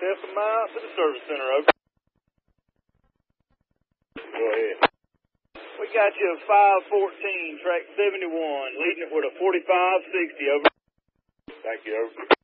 Test them out to the service center, over. Go ahead. We got you a 514, track 71, leading it with a 4560, over. Thank you, over.